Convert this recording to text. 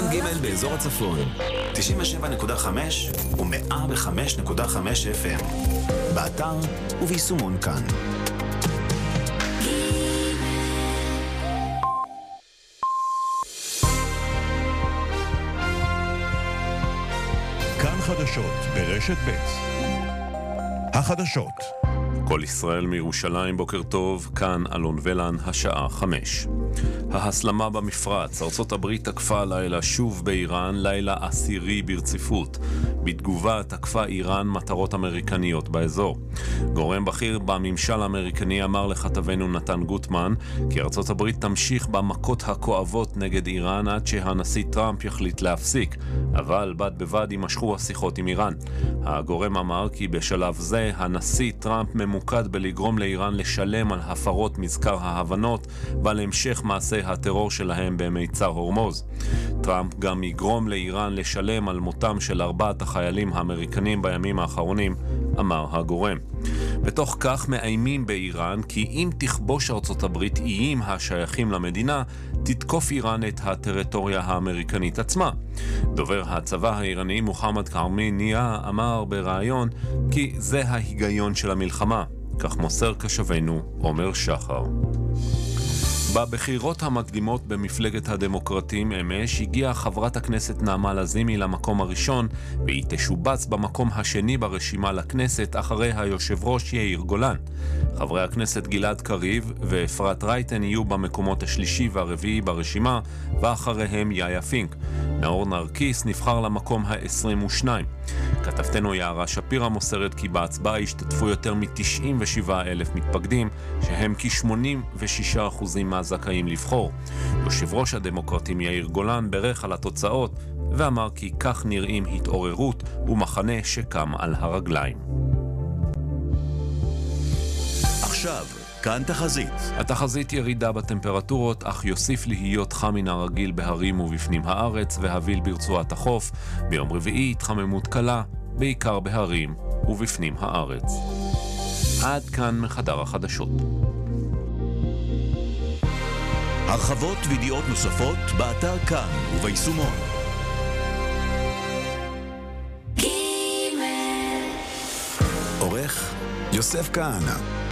ג' באזור הצפון, 97.5 ו-105.5 FM. באתר וביישומון כאן. כאן חדשות ברשת ב'. החדשות. כל ישראל מירושלים, בוקר טוב, כאן אלון ולן, השעה 5. ההסלמה במפרץ, ארצות הברית תקפה לילה שוב באיראן, לילה עשירי ברציפות. בתגובה תקפה איראן מטרות אמריקניות באזור. גורם בכיר בממשל האמריקני אמר לכתבנו נתן גוטמן כי ארצות הברית תמשיך במכות הכואבות נגד איראן עד שהנשיא טראמפ יחליט להפסיק, אבל בד בבד יימשכו השיחות עם איראן. הגורם אמר כי בשלב זה הנשיא טראמפ ממוקד בלגרום לאיראן לשלם על הפרות מזכר ההבנות ועל המשך מעשי הטרור שלהם במיצר הורמוז. טראמפ גם יגרום לאיראן לשלם על מותם של 4 החיילים האמריקנים בימים האחרונים, אמר הגורם. בתוך כך מאיימים באיראן כי אם תכבוש ארצות הברית איים השייכים למדינה, תתקוף איראן את הטריטוריה האמריקנית עצמה. דובר הצבא האיראני מוחמד קרמי ניה אמר בראיון כי זה ההיגיון של המלחמה. כך מוסר קשבנו עומר שחר. בבחירות המקדימות במפלגת הדמוקרטים אמש הגיעה חברת הכנסת נעמה לזימי למקום הראשון, והיא תשובץ במקום השני ברשימה לכנסת אחרי היושב ראש יאיר גולן. חברי הכנסת גלעד קריב ואפרת רייטן יהיו במקומות השלישי והרביעי ברשימה, ואחריהם יאיה פינק. נאור נרקיס נבחר למקום ה-22. כתבתנו יערה שפירה מוסרת כי בהצבעה השתתפו יותר מ-97,000 מתפקדים, שהם כ-86% מהזכאים לבחור. יושב ראש הדמוקרטים יאיר גולן ברך על התוצאות ואמר כי כך נראים התעוררות ומחנה שקם על הרגליים. עכשיו, כאן תחזית. התחזית ירידה בטמפרטורות, אך יוסיף להיות חם מן הרגיל בהרים ובפנים הארץ והביל ברצועת החוף. ביום רביעי התחממות קלה, בעיקר בהרים ובפנים הארץ. עד כאן מחדר החדשות. הרחבות וידיעות נוספות באתר כאן וביישומון. עורך יוסף כהנא.